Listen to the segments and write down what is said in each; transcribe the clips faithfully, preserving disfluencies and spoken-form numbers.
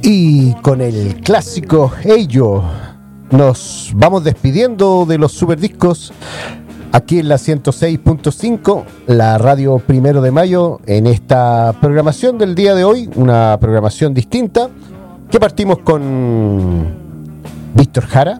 Y con el clásico Ello nos vamos despidiendo de los superdiscos aquí en la ciento seis punto cinco, la radio Primero de Mayo, en esta programación del día de hoy, una programación distinta, que partimos con Víctor Jara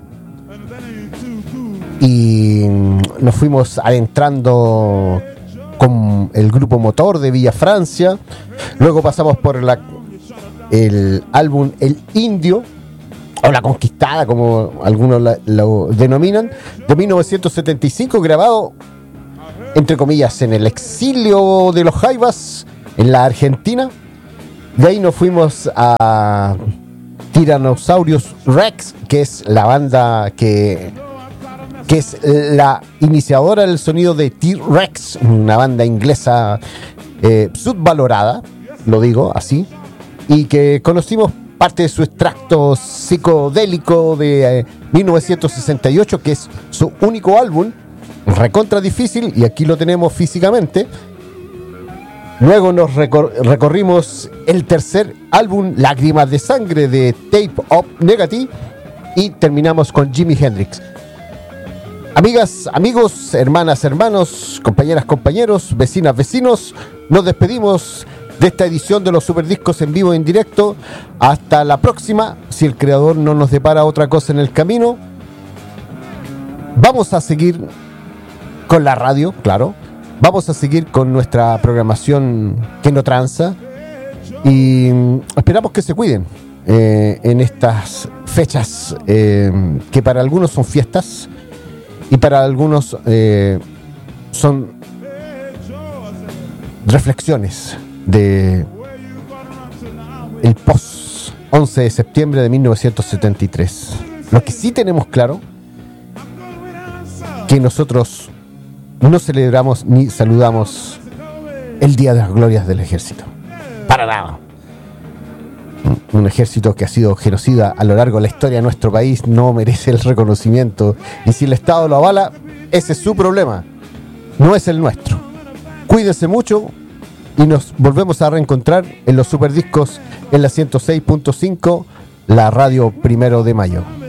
y nos fuimos adentrando con el grupo Motor de Villa Francia, luego pasamos por la, el álbum El Indio, o La Conquistada, como algunos la, lo denominan, de mil novecientos setenta y cinco, grabado, entre comillas, en el exilio de los Jaivas, en la Argentina. De ahí nos fuimos a Tyrannosaurus Rex, que es la banda que, que es la iniciadora del sonido de T-Rex, una banda inglesa eh, subvalorada, lo digo así, y que conocimos parte de su extracto psicodélico de eh, mil novecientos sesenta y ocho, que es su único álbum, recontra difícil, y aquí lo tenemos físicamente. Luego nos recor- recorrimos el tercer álbum, Lágrimas de Sangre, de Tape of Negative, y terminamos con Jimi Hendrix. Amigas, amigos, hermanas, hermanos, compañeras, compañeros, vecinas, vecinos, nos despedimos de esta edición de los Superdiscos en vivo e en directo. Hasta la próxima, si el creador no nos depara otra cosa en el camino. Vamos a seguir con la radio, claro. Vamos a seguir con nuestra programación que no tranza. Y esperamos que se cuiden eh, en estas fechas eh, que para algunos son fiestas y para algunos eh, son reflexiones de el post once de septiembre de mil novecientos setenta y tres. Lo que sí tenemos claro, que nosotros no celebramos ni saludamos el Día de las Glorias del Ejército, para nada. Un ejército que ha sido genocida a lo largo de la historia de nuestro país no merece el reconocimiento, y si el Estado lo avala, ese es su problema, no es el nuestro. Cuídense mucho y nos volvemos a reencontrar en los Superdiscos en la ciento seis punto cinco, la radio Primero de Mayo.